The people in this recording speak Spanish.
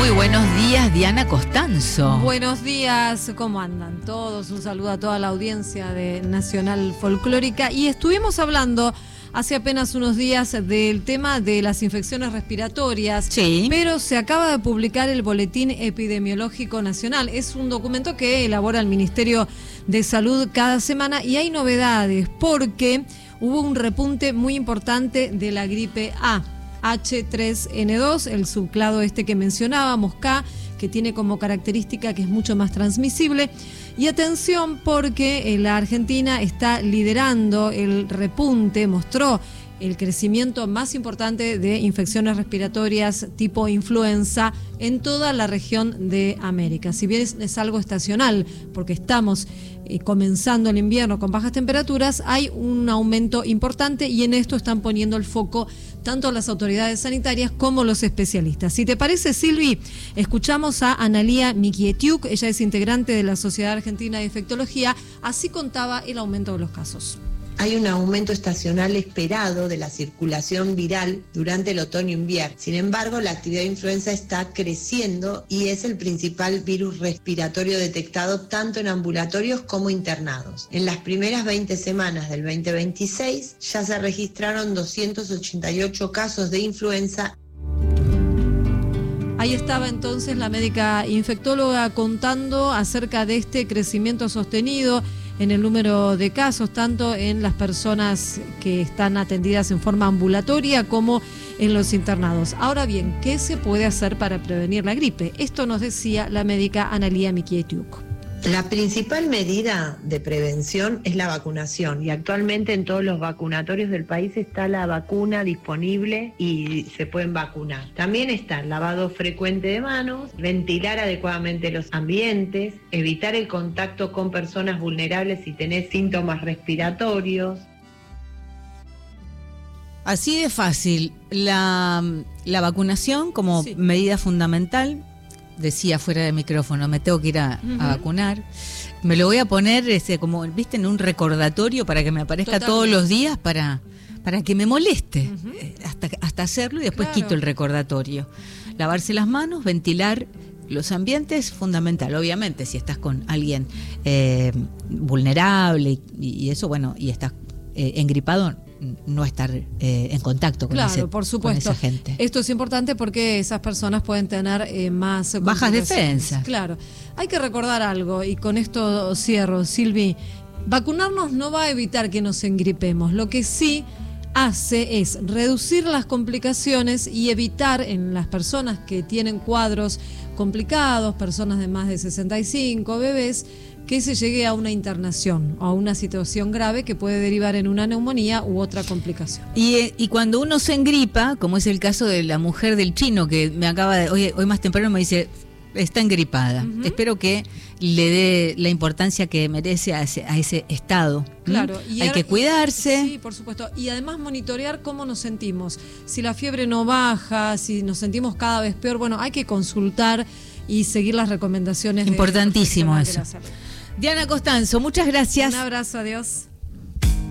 Muy buenos días, Diana Costanzo. Buenos días, ¿cómo andan todos? Un saludo a toda la audiencia de Nacional Folclórica. Y estuvimos hablando hace apenas unos días del tema de las infecciones respiratorias, Sí. Pero se acaba de publicar el Boletín Epidemiológico Nacional. Es un documento que elabora el Ministerio de Salud cada semana y hay novedades porque hubo un repunte muy importante de la gripe A. H3N2, el subclado que mencionábamos, K, que tiene como característica que es mucho más transmisible. Y atención porque la Argentina está liderando el repunte, mostró el crecimiento más importante de infecciones respiratorias tipo influenza en toda la región de América. Si bien es algo estacional, porque estamos comenzando el invierno con bajas temperaturas, hay un aumento importante y en esto están poniendo el foco tanto las autoridades sanitarias como los especialistas. Si te parece, Silvi, escuchamos a Analía Mikietiuk, ella es integrante de la Sociedad Argentina de Infectología, así contaba el aumento de los casos. Hay un aumento estacional esperado de la circulación viral durante el otoño-invierno. Sin embargo, la actividad de influenza está creciendo y es el principal virus respiratorio detectado tanto en ambulatorios como internados. En las primeras 20 semanas del 2026 ya se registraron 288 casos de influenza. Ahí estaba entonces la médica infectóloga contando acerca de este crecimiento sostenido en el número de casos, tanto en las personas que están atendidas en forma ambulatoria como en los internados. Ahora bien, ¿qué se puede hacer para prevenir la gripe? Esto nos decía la médica Analía Mikietiuk. La principal medida de prevención es la vacunación y actualmente en todos los vacunatorios del país está la vacuna disponible y se pueden vacunar. También está el lavado frecuente de manos, ventilar adecuadamente los ambientes, evitar el contacto con personas vulnerables si tenés síntomas respiratorios. Así de fácil, la vacunación como medida fundamental. Decía fuera de micrófono, me tengo que ir a vacunar. Me lo voy a poner como, viste, en un recordatorio para que me aparezca todos los días para que me moleste hasta hacerlo y después quito el recordatorio. Lavarse las manos, ventilar los ambientes, fundamental. Obviamente, si estás con alguien vulnerable y eso, bueno, y estás engripado, no estar en contacto con, por supuesto, con esa gente. Esto es importante porque esas personas pueden tener más bajas defensas. Claro. Hay que recordar algo, y con esto cierro, Silvi. Vacunarnos no va a evitar que nos engripemos. Lo que sí hace es reducir las complicaciones y evitar en las personas que tienen cuadros complicados, personas de más de 65, bebés, que se llegue a una internación o a una situación grave que puede derivar en una neumonía u otra complicación. Y cuando uno se engripa, como es el caso de la mujer del chino que me acaba de hoy más temprano me dice está engripada. Espero que le dé la importancia que merece a ese estado. Claro, hay que cuidarse. Sí, por supuesto. Y además monitorear cómo nos sentimos. Si la fiebre no baja, si nos sentimos cada vez peor, bueno, hay que consultar y seguir las recomendaciones. Importantísimo eso. de la salud. Diana Costanzo, muchas gracias. Un abrazo, adiós.